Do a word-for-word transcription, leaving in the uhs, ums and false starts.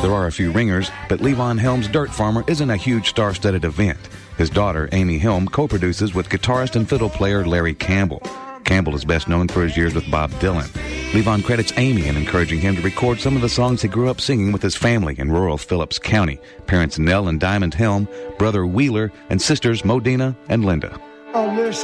There are a few ringers, but Levon Helm's Dirt Farmer isn't a huge star-studded event. His daughter, Amy Helm, co-produces with guitarist and fiddle player Larry Campbell. Campbell is best known for his years with Bob Dylan. Levon credits Amy in encouraging him to record some of the songs he grew up singing with his family in rural Phillips County. Parents Nell and Diamond Helm, brother Wheeler, and sisters Modena and Linda. I wish